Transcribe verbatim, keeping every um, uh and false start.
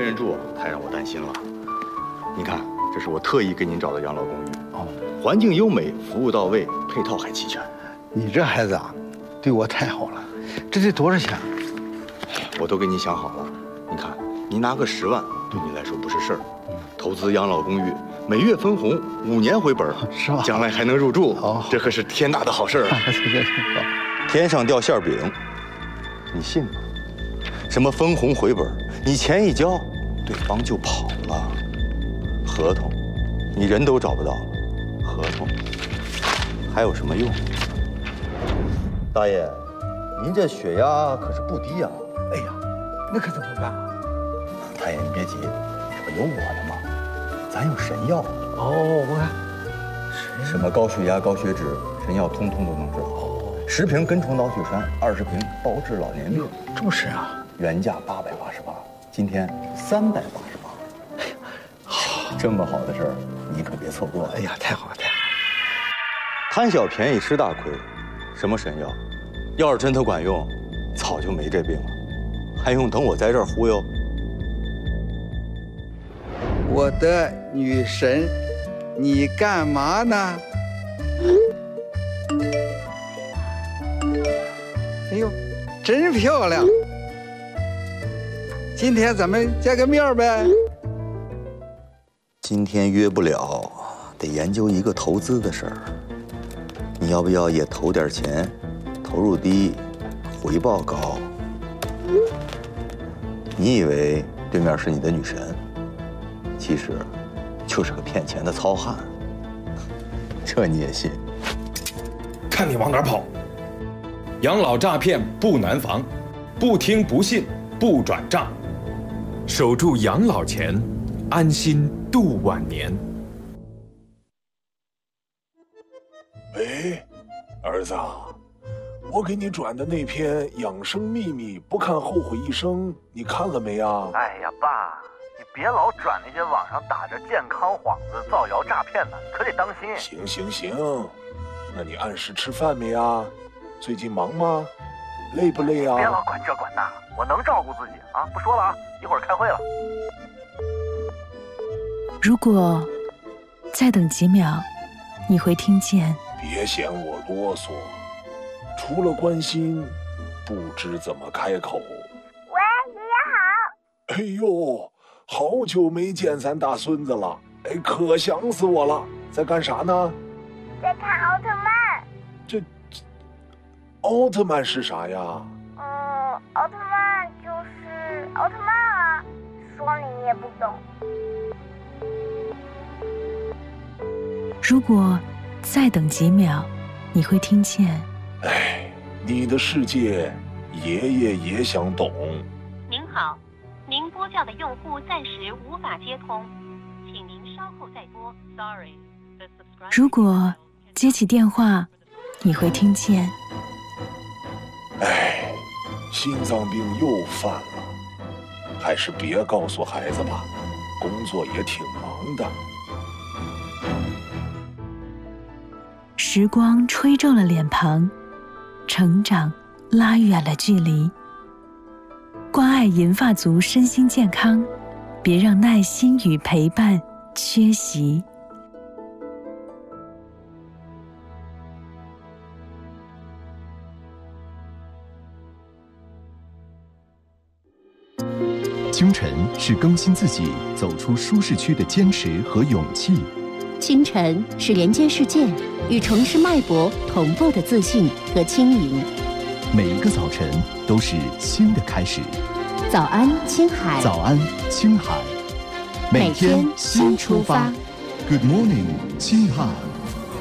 人住，太让我担心了。你看，这是我特意给您找的养老公寓，哦，环境优美，服务到位，配套还齐全。 你这孩子啊，对我太好了。这得多少钱？ 我都给你想好了。你看，你拿个十万，对你来说不是事儿。投资养老公寓，每月分红，五年回本， 是吧？将来还能入住，哦，这可是天大的好事儿啊！天上掉馅饼，你信吗？什么分红回本，你钱一交，对方就跑了。合同，你人都找不到了，合同还有什么用？大爷，您这血压可是不低呀！ 哎呀，那可怎么办啊？ 大爷，你别急，这不有我的吗？咱有神药。 哦，我看什么高血压、高血脂，神药通通都能治好。十瓶根虫脑血栓，二十瓶包治老年病。 这么神啊！ 原价八百八十八，今天三百八十八。哎呀，好，这么好的事儿，你可别错过。 哎呀，太好了，太好了！ 贪小便宜吃大亏，什么神药？要是真它管用，早就没这病了，还用等我在这儿忽悠？ 我的女神，你干嘛呢？哎呦，真漂亮！今天咱们见个面呗。 今天约不了，得研究一个投资的事儿。你要不要也投点钱？投入低，回报高。你以为对面是你的女神？其实，就是个骗钱的糙汉。这你也信？ 看你往哪儿跑！养老诈骗不难防，不听不信不转账，守住养老钱，安心度晚年。 喂，儿子，我给你转的那篇养生秘密，不看后悔一生，你看了没啊？ 哎呀，爸。别老转那些网上打着健康幌子造谣诈骗的，可得当心。 行行行，那你按时吃饭没啊？最近忙吗？累不累啊？ 别老管这管那，我能照顾自己啊！不说了啊，一会儿开会了。 如果再等几秒，你会听见。 别嫌我啰嗦，除了关心，不知怎么开口。 喂，爷爷好。 哎呦。好久没见咱大孙子了，哎，可想死我了！在干啥呢？ 在看奥特曼。 这，这奥特曼是啥呀？ 嗯，奥特曼就是奥特曼啊，说了你也不懂。 如果再等几秒，你会听见。 哎，你的世界，爷爷也想懂。 您好。您拨叫的用户暂时无法接通，请您稍后再拨。Sorry。 如果接起电话，你会听见。 哎，心脏病又犯了，还是别告诉孩子吧，工作也挺忙的。 时光吹皱了脸庞，成长拉远了距离。关爱银发族身心健康，别让耐心与陪伴缺席。 清晨是更新自己、走出舒适区的坚持和勇气。 清晨是连接世界、与城市脉搏同步的自信和轻盈。 每一个早晨都是新的开始。 早安，青海。 早安，青海。 每天新出发。 Good morning， 青海。